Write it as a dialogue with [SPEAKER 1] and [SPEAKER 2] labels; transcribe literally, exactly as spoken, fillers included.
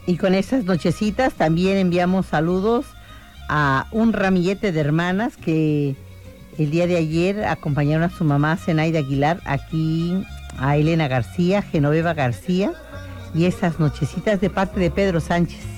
[SPEAKER 1] Y con esas nochecitas también enviamos saludos a un ramillete de hermanas que el día de ayer acompañaron a su mamá Zenaida Aguilar, aquí a Elena García, Genoveva García, y esas nochecitas de parte de Pedro Sánchez.